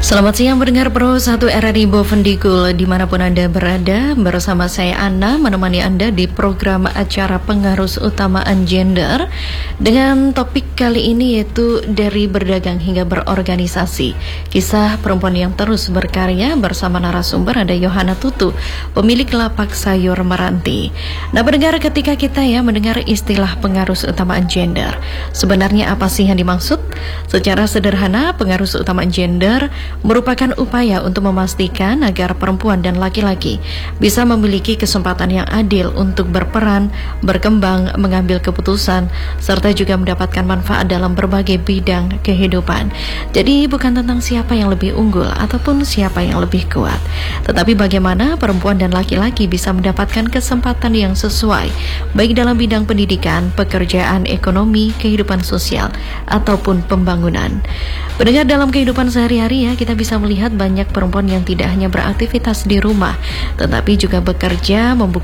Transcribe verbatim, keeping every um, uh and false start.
Selamat siang pendengar Pro satu R R I Bovendigul dimanapun Anda berada. Bersama saya Anna menemani Anda di program acara Pengarus Utamaan Gender dengan topik kali ini yaitu dari berdagang hingga berorganisasi. Kisah perempuan yang terus berkarya. Bersama narasumber ada Yohana Tutu, pemilik lapak sayur Meranti. Nah pendengar, ketika kita ya mendengar istilah pengarus utamaan gender, sebenarnya apa sih yang dimaksud? Secara sederhana, pengarus utamaan gender merupakan upaya untuk memastikan agar perempuan dan laki-laki bisa memiliki kesempatan yang adil untuk berperan, berkembang, mengambil keputusan, serta juga mendapatkan manfaat dalam berbagai bidang kehidupan. Jadi bukan tentang siapa yang lebih unggul ataupun siapa yang lebih kuat, tetapi bagaimana perempuan dan laki-laki bisa mendapatkan kesempatan yang sesuai, baik dalam bidang pendidikan, pekerjaan, ekonomi, kehidupan sosial, ataupun pembangunan. Pendengar, dalam kehidupan sehari-hari ya, kita bisa melihat banyak perempuan yang tidak hanya beraktivitas di rumah, tetapi juga bekerja, membuka